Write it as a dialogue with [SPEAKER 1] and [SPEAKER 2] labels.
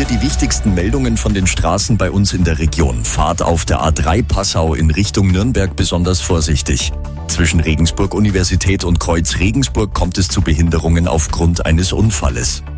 [SPEAKER 1] Hier die wichtigsten Meldungen von den Straßen bei uns in der Region. Fahrt auf der A3 Passau in Richtung Nürnberg besonders vorsichtig. Zwischen Regensburg Universität und Kreuz Regensburg kommt es zu Behinderungen aufgrund eines Unfalles.